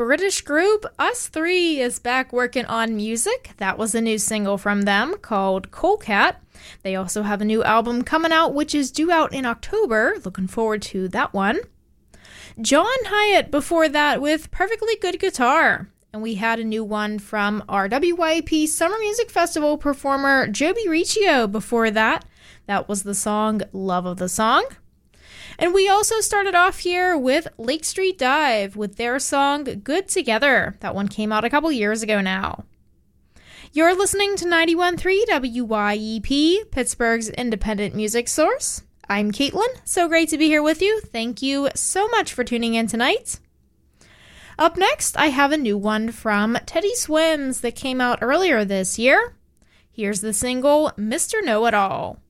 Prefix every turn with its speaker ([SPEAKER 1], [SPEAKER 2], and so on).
[SPEAKER 1] British group Us3 is back working on music. That was a new single from them called Coalcat. They also have a new album coming out, which is due out in October. Looking forward to that one. John Hyatt before that with Perfectly Good Guitar. And we had a new one from RWYP Summer Music Festival performer Joby Riccio before that. That was the song Love of the Song. And we also started off here with Lake Street Dive with their song Good Together. That one came out a couple years ago now. You're listening to 91.3 WYEP, Pittsburgh's independent music source. I'm Caitlin. So great to be here with you. Thank you so much for tuning in tonight. Up next, I have a new one from Teddy Swims that came out earlier this year. Here's the single Mr. Know-It-All.